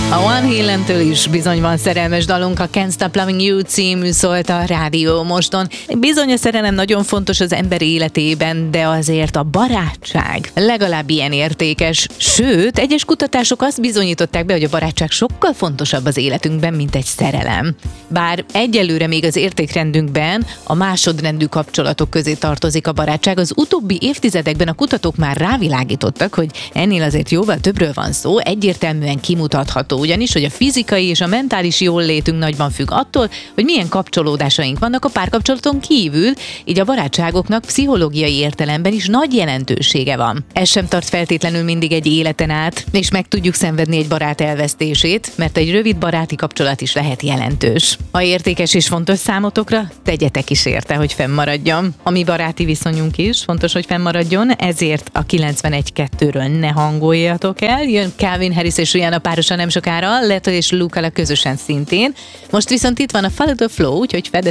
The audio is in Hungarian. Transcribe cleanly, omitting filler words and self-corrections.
A Van Halentől is bizony van szerelmes dalunk, a Can't Stop Loving You című szólt a Rádió Moston. Bizony a szerelem nagyon fontos az ember életében, de azért a barátság legalább ilyen értékes. Sőt, egyes kutatások azt bizonyították be, hogy a barátság sokkal fontosabb az életünkben, mint egy szerelem. Bár egyelőre még az értékrendünkben a másodrendű kapcsolatok közé tartozik a barátság, az utóbbi évtizedekben a kutatók már rávilágítottak, hogy ennél azért jóval többről van szó, egyértelműen kimutatható. Ugyanis, hogy a fizikai és a mentális jólétünk nagyban függ attól, hogy milyen kapcsolódásaink vannak a párkapcsolaton kívül, így a barátságoknak pszichológiai értelemben is nagy jelentősége van. Ez sem tart feltétlenül mindig egy életen át, és meg tudjuk szenvedni egy barát elvesztését, mert egy rövid baráti kapcsolat is lehet jelentős. Ha értékes és fontos számotokra, tegyetek is érte, hogy fennmaradjon. A mi baráti viszonyunk is fontos, hogy fennmaradjon, ezért a 91.2-ről ne hangoljatok el. Jön Calvin Harris és Rihanna párosan nem sokára, Leto és Luca közösen szintén. Most viszont itt van a Follow the Flow, úgyhogy